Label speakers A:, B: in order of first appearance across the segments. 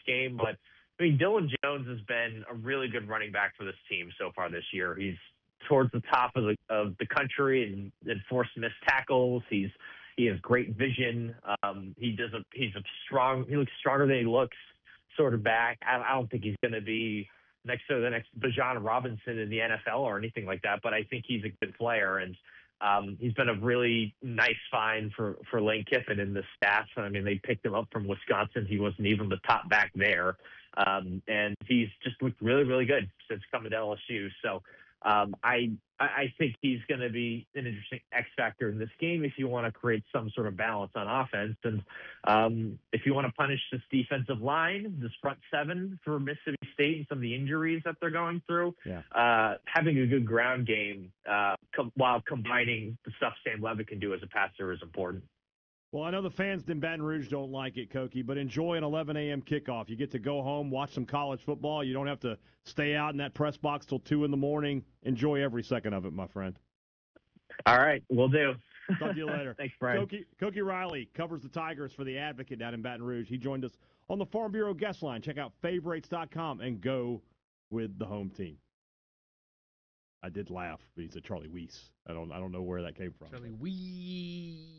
A: game. But, I mean, Dylan Jones has been a really good running back for this team so far this year. He's towards the top of the country and forced missed tackles. He has great vision. He looks stronger than he looks sort of back. I don't think he's going to be next to the next Bijan Robinson in the NFL or anything like that, but I think he's a good player. And he's been a really nice find for Lane Kiffin and the staff. I mean, they picked him up from Wisconsin. He wasn't even the top back there. And he's just looked really, really good since coming to LSU. So I think he's going to be an interesting X factor in this game if you want to create some sort of balance on offense. And if you want to punish this defensive line, this front seven for Mississippi State and some of the injuries that they're going through, having a good ground game while combining the stuff Sam Levitt can do as a passer is important.
B: Well, I know the fans in Baton Rouge don't like it, Koki, but enjoy an 11 a.m. kickoff. You get to go home, watch some college football. You don't have to stay out in that press box till 2 in the morning. Enjoy every second of it, my friend.
A: All right, will do.
B: Talk to you later.
A: Thanks, Brian.
B: Koki Riley covers the Tigers for The Advocate down in Baton Rouge. He joined us on the Farm Bureau guest line. Check out favorites.com and go with the home team. I did laugh. He said Charlie Weiss. I don't know where that came from.
C: Charlie Weiss.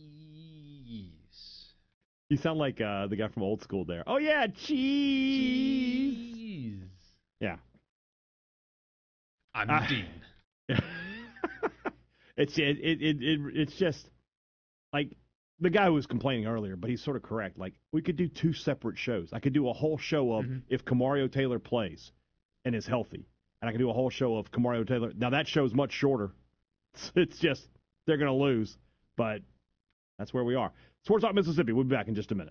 B: You sound like the guy from Old School there. Oh yeah, cheese. Yeah.
C: I'm Dean.
B: Yeah. It's just like the guy who was complaining earlier, but he's sort of correct. Like we could do 2 separate shows. I could do a whole show of if Kamario Taylor plays and is healthy. And I can do a whole show of Kamario Taylor. Now, that show's much shorter. It's just they're going to lose. But that's where we are. Sports Talk Mississippi. We'll be back in just a minute.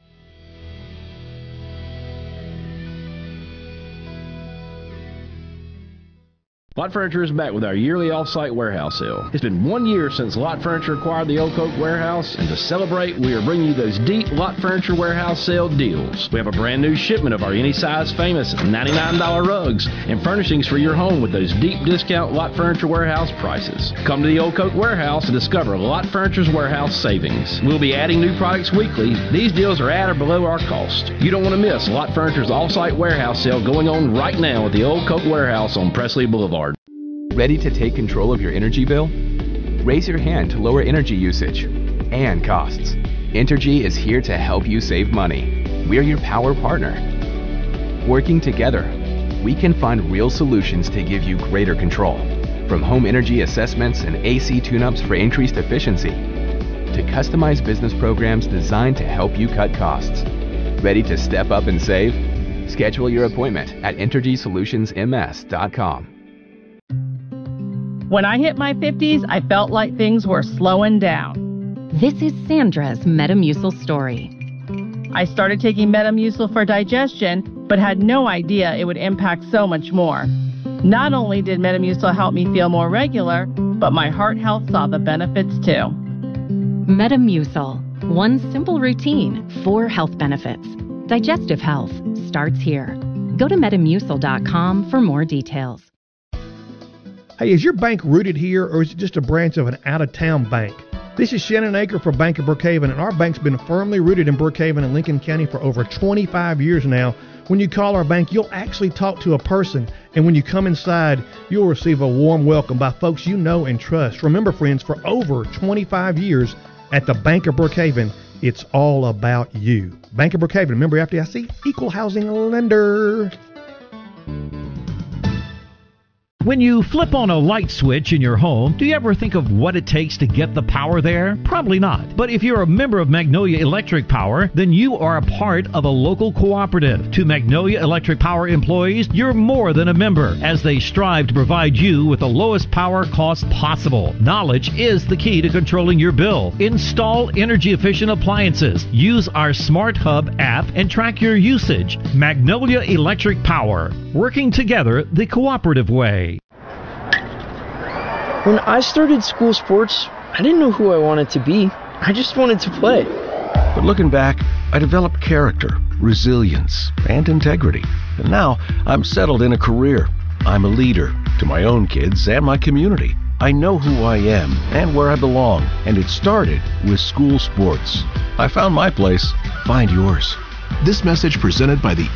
D: Lot Furniture is back with our yearly off-site warehouse sale. It's been 1 year since Lot Furniture acquired the Oak Oak Warehouse, and to celebrate, we are bringing you those deep Lot Furniture warehouse sale deals. We have a brand new shipment of our Any Size Famous $99 rugs and furnishings for your home with those deep discount Lot Furniture warehouse prices. Come to the Oak Oak Warehouse and discover Lot Furniture's warehouse savings. We'll be adding new products weekly. These deals are at or below our cost. You don't want to miss Lot Furniture's off-site warehouse sale going on right now at the Oak Oak Warehouse on Presley Boulevard.
E: Ready to take control of your energy bill? Raise your hand to lower energy usage and costs. Entergy is here to help you save money. We're your power partner. Working together, we can find real solutions to give you greater control. From home energy assessments and AC tune-ups for increased efficiency, to customized business programs designed to help you cut costs. Ready to step up and save? Schedule your appointment at EnergySolutionsMS.com.
F: When I hit my 50s, I felt like things were slowing down.
G: This is Sandra's Metamucil story.
F: I started taking Metamucil for digestion, but had no idea it would impact so much more. Not only did Metamucil help me feel more regular, but my heart health saw the benefits too.
G: Metamucil. One simple routine, 4 health benefits. Digestive health starts here. Go to Metamucil.com for more details.
H: Hey, is your bank rooted here, or is it just a branch of an out-of-town bank? This is Shannon Aker for Bank of Brookhaven, and our bank's been firmly rooted in Brookhaven and Lincoln County for over 25 years now. When you call our bank, you'll actually talk to a person, and when you come inside, you'll receive a warm welcome by folks you know and trust. Remember, friends, for over 25 years at the Bank of Brookhaven, it's all about you. Bank of Brookhaven, member FDIC, equal housing lender.
I: When you flip on a light switch in your home, do you ever think of what it takes to get the power there? Probably not. But if you're a member of Magnolia Electric Power, then you are a part of a local cooperative. To Magnolia Electric Power employees, you're more than a member, as they strive to provide you with the lowest power cost possible. Knowledge is the key to controlling your bill. Install energy-efficient appliances. Use our Smart Hub app and track your usage. Magnolia Electric Power. Working together the cooperative way.
J: When I started school sports, I didn't know who I wanted to be. I just wanted to play.
K: But looking back, I developed character, resilience, and integrity. And now I'm settled in a career. I'm a leader to my own kids and my community. I know who I am and where I belong, and it started with school sports. I found my place. Find yours.
L: This message presented by the